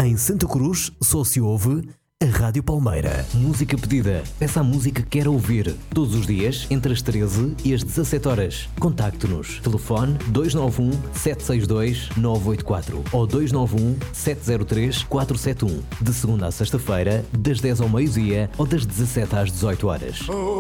Em Santa Cruz só se ouve a Rádio Palmeira. Música pedida. Peça a música que quer ouvir. Todos os dias, entre as 13 e as 17 horas. Contacte-nos. Telefone 291 762 984 ou 291 703 471. De segunda a sexta-feira, das 10 ao meio-dia ou das 17 às 18 horas.